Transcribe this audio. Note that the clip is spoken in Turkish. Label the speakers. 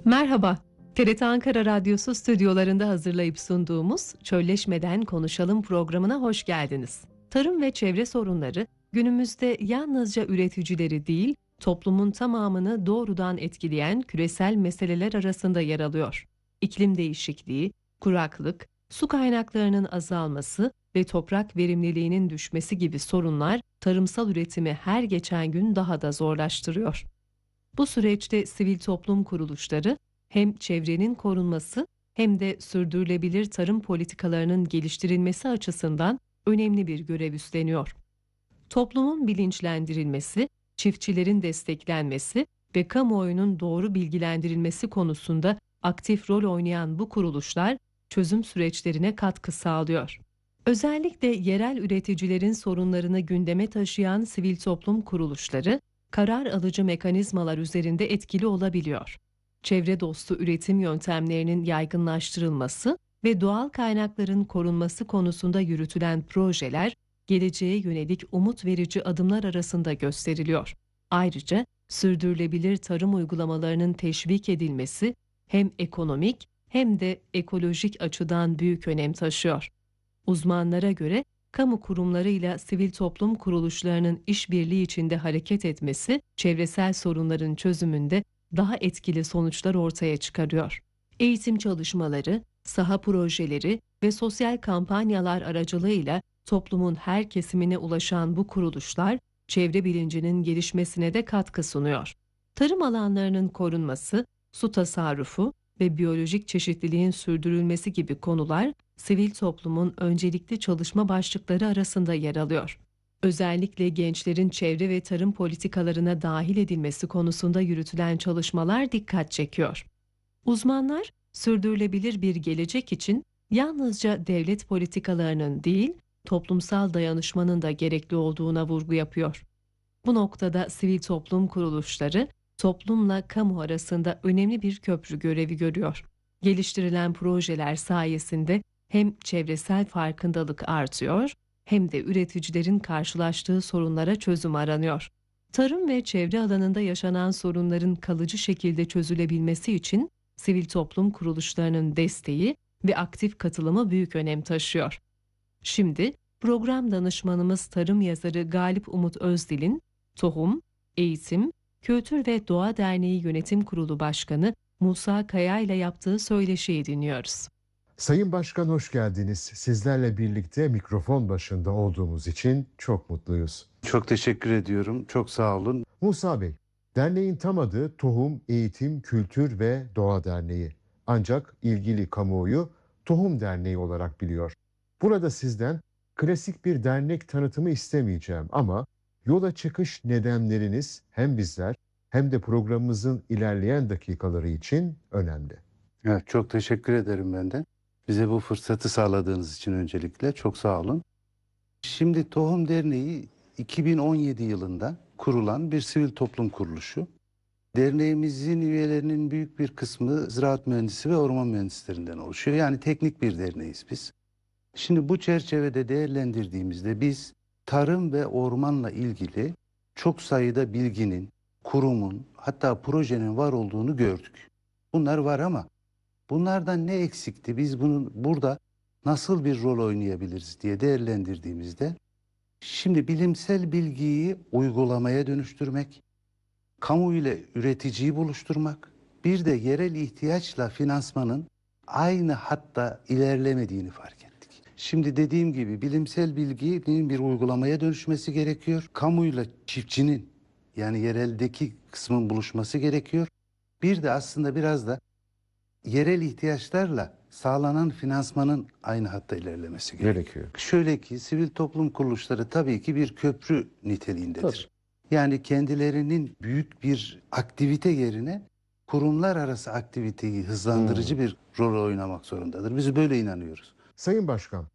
Speaker 1: Merhaba, TRT Ankara Radyosu stüdyolarında hazırlayıp sunduğumuz Çölleşmeden Konuşalım programına hoş geldiniz. Tarım ve çevre sorunları günümüzde yalnızca üreticileri değil, toplumun tamamını doğrudan etkileyen küresel meseleler arasında yer alıyor. İklim değişikliği, kuraklık, su kaynaklarının azalması ve toprak verimliliğinin düşmesi gibi sorunlar tarımsal üretimi her geçen gün daha da zorlaştırıyor. Bu süreçte sivil toplum kuruluşları hem çevrenin korunması hem de sürdürülebilir tarım politikalarının geliştirilmesi açısından önemli bir görev üstleniyor. Toplumun bilinçlendirilmesi, çiftçilerin desteklenmesi ve kamuoyunun doğru bilgilendirilmesi konusunda aktif rol oynayan bu kuruluşlar çözüm süreçlerine katkı sağlıyor. Özellikle yerel üreticilerin sorunlarını gündeme taşıyan sivil toplum kuruluşları, karar alıcı mekanizmalar üzerinde etkili olabiliyor. Çevre dostu üretim yöntemlerinin yaygınlaştırılması ve doğal kaynakların korunması konusunda yürütülen projeler, geleceğe yönelik umut verici adımlar arasında gösteriliyor. Ayrıca sürdürülebilir tarım uygulamalarının teşvik edilmesi hem ekonomik hem de ekolojik açıdan büyük önem taşıyor. Uzmanlara göre kamu kurumlarıyla sivil toplum kuruluşlarının işbirliği içinde hareket etmesi, çevresel sorunların çözümünde daha etkili sonuçlar ortaya çıkarıyor. Eğitim çalışmaları, saha projeleri ve sosyal kampanyalar aracılığıyla toplumun her kesimine ulaşan bu kuruluşlar, çevre bilincinin gelişmesine de katkı sunuyor. Tarım alanlarının korunması, su tasarrufu ve biyolojik çeşitliliğin sürdürülmesi gibi konular, sivil toplumun öncelikli çalışma başlıkları arasında yer alıyor. Özellikle gençlerin çevre ve tarım politikalarına dahil edilmesi konusunda yürütülen çalışmalar dikkat çekiyor. Uzmanlar, sürdürülebilir bir gelecek için yalnızca devlet politikalarının değil, toplumsal dayanışmanın da gerekli olduğuna vurgu yapıyor. Bu noktada sivil toplum kuruluşları, toplumla kamu arasında önemli bir köprü görevi görüyor. Geliştirilen projeler sayesinde hem çevresel farkındalık artıyor, hem de üreticilerin karşılaştığı sorunlara çözüm aranıyor. Tarım ve çevre alanında yaşanan sorunların kalıcı şekilde çözülebilmesi için sivil toplum kuruluşlarının desteği ve aktif katılımı büyük önem taşıyor. Şimdi program danışmanımız tarım yazarı Galip Umut Özdil'in Tohum, Eğitim, Kültür ve Doğa Derneği Yönetim Kurulu Başkanı Musa Kaya ile yaptığı söyleşiyi dinliyoruz.
Speaker 2: Sayın Başkan hoş geldiniz. Sizlerle birlikte mikrofon başında olduğumuz için çok mutluyuz.
Speaker 3: Çok teşekkür ediyorum. Çok sağ olun.
Speaker 2: Musa Bey, derneğin tam adı Tohum, Eğitim, Kültür ve Doğa Derneği. Ancak ilgili kamuoyu Tohum Derneği olarak biliyor. Burada sizden klasik bir dernek tanıtımı istemeyeceğim ama yola çıkış nedenleriniz hem bizler hem de programımızın ilerleyen dakikaları için önemli.
Speaker 3: Evet, çok teşekkür ederim ben de. Bize bu fırsatı sağladığınız için öncelikle çok sağ olun. Şimdi Tohum Derneği 2017 yılında kurulan bir sivil toplum kuruluşu. Derneğimizin üyelerinin büyük bir kısmı ziraat mühendisi ve orman mühendislerinden oluşuyor. Yani teknik bir derneğiz biz. Şimdi bu çerçevede değerlendirdiğimizde biz tarım ve ormanla ilgili çok sayıda bilginin, kurumun, hatta projenin var olduğunu gördük. Bunlar var ama bunlardan ne eksikti? Biz bunun burada nasıl bir rol oynayabiliriz diye değerlendirdiğimizde şimdi bilimsel bilgiyi uygulamaya dönüştürmek, kamu ile üreticiyi buluşturmak, bir de yerel ihtiyaçla finansmanın aynı hatta ilerlemediğini fark ettik. Şimdi dediğim gibi bilimsel bilginin bir uygulamaya dönüşmesi gerekiyor. Kamuyla çiftçinin yani yereldeki kısmın buluşması gerekiyor. Bir de aslında biraz da yerel ihtiyaçlarla sağlanan finansmanın aynı hatta ilerlemesi gerekiyor. Şöyle ki sivil toplum kuruluşları tabii ki bir köprü niteliğindedir. Tabii. Yani kendilerinin büyük bir aktivite yerine kurumlar arası aktiviteyi hızlandırıcı bir rol oynamak zorundadır. Biz böyle inanıyoruz.
Speaker 2: Sayın Başkan,